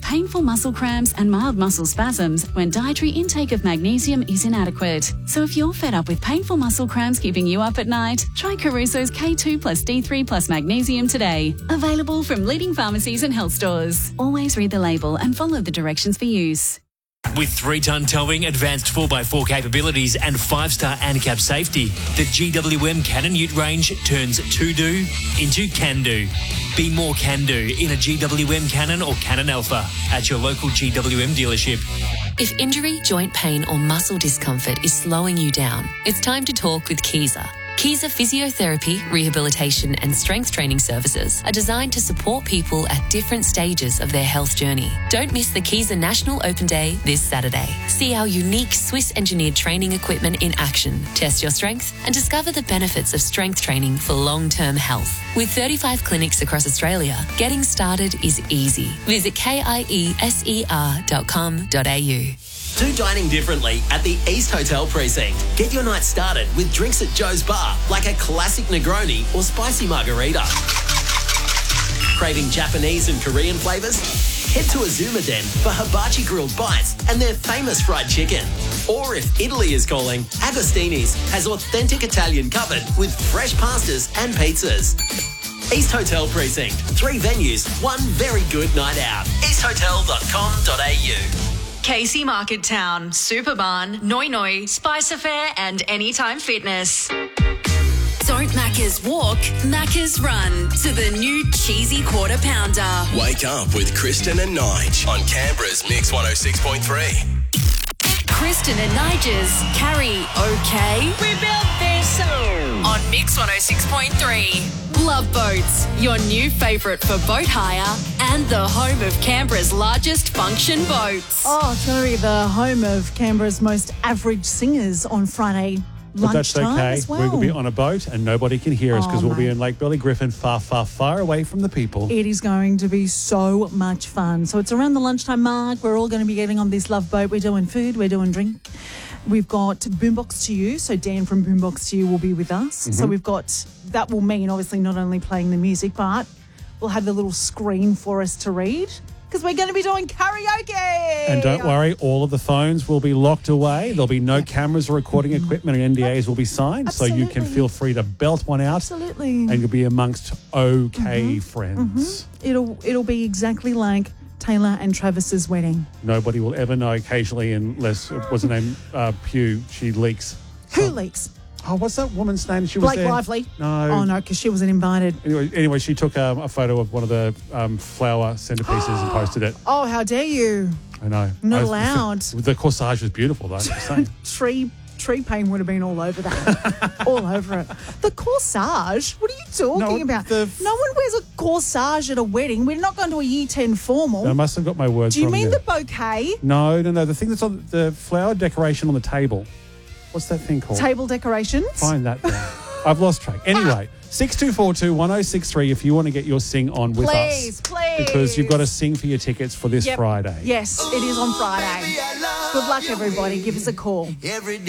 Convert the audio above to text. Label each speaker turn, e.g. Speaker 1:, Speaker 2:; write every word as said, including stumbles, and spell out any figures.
Speaker 1: painful muscle cramps and mild muscle spasms when dietary intake of magnesium is inadequate. So if you're fed up with painful muscle cramps keeping you up at night, try Caruso's K two plus D three plus magnesium today. Available from leading pharmacies and health stores. Always read the label and follow the directions for use.
Speaker 2: With three-ton towing, advanced four by four capabilities and five-star ANCAP safety, the G W M Cannon Ute range turns to-do into can-do. Be more can-do in a G W M Cannon or Cannon Alpha at your local G W M dealership.
Speaker 3: If injury, joint pain or muscle discomfort is slowing you down, it's time to talk with Kiesa. Kiesa Physiotherapy, Rehabilitation and Strength Training Services are designed to support people at different stages of their health journey. Don't miss the Kiesa National Open Day this Saturday. See our unique Swiss-engineered training equipment in action, test your strength and discover the benefits of strength training for long-term health. With thirty-five clinics across Australia, getting started is easy. Visit kieser dot com dot a u.
Speaker 4: Do dining differently at the East Hotel Precinct. Get your night started with drinks at Joe's Bar, like a classic Negroni or spicy margarita. Craving Japanese and Korean flavours? Head to Azuma Den for hibachi grilled bites and their famous fried chicken. Or if Italy is calling, Agostini's has authentic Italian covered with fresh pastas and pizzas. East Hotel Precinct. Three venues, one very good night out. east hotel dot com dot a u.
Speaker 5: Casey Market Town, Superbarn, Noi Noi, Spice Affair and Anytime Fitness.
Speaker 6: Don't Macca's walk, Macca's run to the new cheesy quarter pounder.
Speaker 7: Wake up with Kristen and Nige on Canberra's Mix one oh six point three.
Speaker 6: Kristen and Nige's Carry OK.
Speaker 5: We built this
Speaker 6: On Mix one oh six point three. Love Boats, your new favourite for boat hire and the home of Canberra's largest function boats.
Speaker 8: Oh, it's going to be the home of Canberra's most average singers on Friday
Speaker 9: But that's
Speaker 8: lunchtime
Speaker 9: okay.
Speaker 8: as well.
Speaker 9: We will be on a boat and nobody can hear us because
Speaker 8: Oh,
Speaker 9: we'll be
Speaker 8: mate.
Speaker 9: in Lake Billy Griffin, far, far, far away from the people.
Speaker 8: It is going to be so much fun. So it's around the lunchtime mark. We're all going to be getting on this Love Boat. We're doing food. We're doing drink. We've got Boombox to You. So Dan from Boombox to You will be with us.
Speaker 9: Mm-hmm.
Speaker 8: So we've got, that will mean obviously not only playing the music, but we'll have the little screen for us to read because we're going to be doing karaoke.
Speaker 9: And don't worry, all of the phones will be locked away. There'll be no cameras or recording equipment, and N D As will be signed, so you can
Speaker 8: Absolutely.
Speaker 9: feel free to belt one out.
Speaker 8: Absolutely.
Speaker 9: And you'll be amongst okay friends.
Speaker 8: It'll it'll be exactly like Taylor and Travis's wedding.
Speaker 9: Nobody will ever know occasionally unless, what's her name, uh, Pew, she leaks.
Speaker 8: Who leaks?
Speaker 9: Oh, what's that woman's name? She was
Speaker 8: Blake
Speaker 9: there.
Speaker 8: Lively?
Speaker 9: No.
Speaker 8: Oh, no, because she wasn't invited.
Speaker 9: Anyway, anyway, she took um, a photo of one of the um, flower centerpieces and posted it.
Speaker 8: Oh, how dare you?
Speaker 9: I know.
Speaker 8: Not
Speaker 9: I was-
Speaker 8: allowed.
Speaker 9: The corsage was beautiful, though. I'm just saying.
Speaker 8: Tree tree paint would have been all over that. all over it. The corsage? What are you talking
Speaker 9: No,
Speaker 8: about?
Speaker 9: the-
Speaker 8: No one wears a corsage at a wedding. We're not going to a year ten formal.
Speaker 9: I must have got my words
Speaker 8: Do you
Speaker 9: wrong
Speaker 8: mean
Speaker 9: there.
Speaker 8: the bouquet?
Speaker 9: No, no, no. The thing that's on the flower decoration on the table. What's that thing called?
Speaker 8: Table decorations?
Speaker 9: Find that thing. I've lost track. Anyway, six two four two, one oh six three if you want to get your sing on with
Speaker 8: Please,
Speaker 9: us.
Speaker 8: please.
Speaker 9: Because you've got to sing for your tickets for this
Speaker 8: Yep.
Speaker 9: Friday.
Speaker 8: Yes, it is on Friday. Good luck, everybody. Give us a call.
Speaker 7: Every